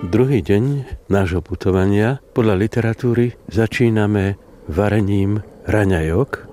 Druhý deň nášho putovania podľa literatúry začíname varením raňajok,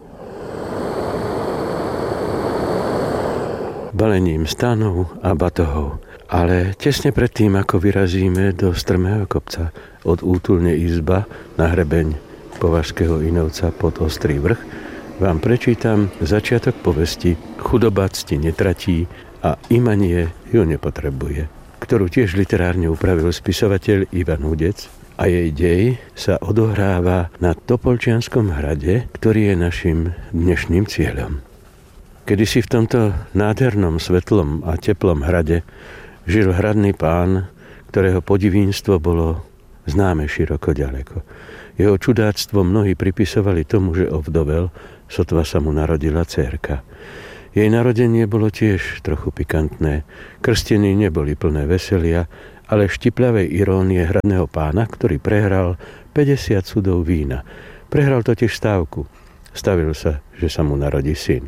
balením stanov a batohov. Ale tesne predtým, ako vyrazíme do strmého kopca od útulne izba na hrebeň Považského Inovca pod Ostrý vrch, vám prečítam začiatok povesti Chudoba cti netratí a imanie ju nepotrebuje, ktorú tiež literárne upravil spisovateľ Ivan Hudec, a jej dej sa odohráva na Topolčianskom hrade, ktorý je našim dnešným cieľom. Kedysi v tomto nádhernom, svetlom a teplom hrade žil hradný pán, ktorého podivínstvo bolo známe široko ďaleko. Jeho čudáctvo mnohí pripisovali tomu, že ovdovel, sotva sa mu narodila dcérka. Jej narodenie bolo tiež trochu pikantné. Krstiny neboli plné veselia, ale štipľavej irónie hradného pána, ktorý prehral 50 sudov vína. Prehral totiž stávku. Stavil sa, že sa mu narodí syn.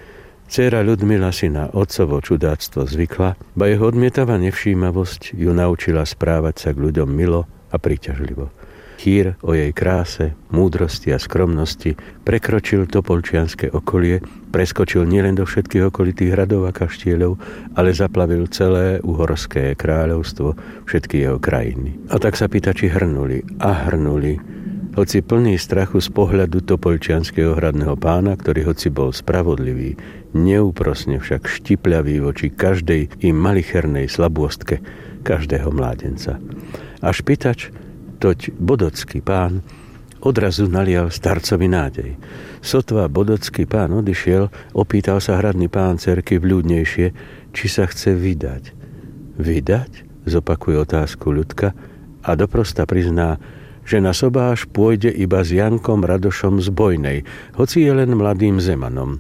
Dcéra Ľudmila si na otcovo čudáctvo zvykla, ba jeho odmietavá nevšímavosť ju naučila správať sa k ľuďom milo a príťažlivo. Chýr o jej kráse, múdrosti a skromnosti prekročil topolčianske okolie, preskočil nielen do všetkých okolitých hradov a kaštieľov, ale zaplavil celé uhorské kráľovstvo, všetky jeho krajiny. A tak sa pýtači hrnuli a hrnuli, hoci plný strachu z pohľadu topolčianskeho hradného pána, ktorý hoci bol spravodlivý, neúprosne však štipľavý voči každej im malichernej slabôstke každého mládenca. Až pýtač, toť bodocký pán, odrazu nalial starcovi nádej. Sotva bodocký pán odišiel, opýtal sa hradný pán cerky vľúdnejšie, či sa chce vydať. Vydať? Zopakuje otázku Ľudka a doprosta prizná, že na sobáš pôjde iba s Jankom Radošom z Bojnej, hoci je len mladým zemanom.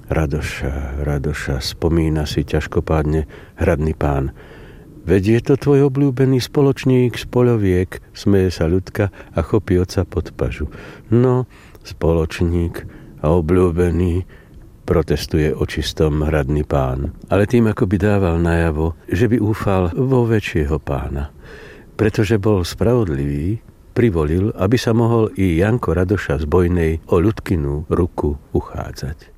Radoša, spomína si ťažkopádne hradný pán. Veď je to tvoj obľúbený spoločník z poľoviek, smeje sa Ľudka a chopí otca pod pažu. No, spoločník a obľúbený, protestuje očistom hradný pán. Ale tým ako by dával najavo, že by úfal vo väčšieho pána. Pretože bol spravodlivý, privolil, aby sa mohol i Janko Radoša z Bojnej o Ľudkinu ruku uchádzať.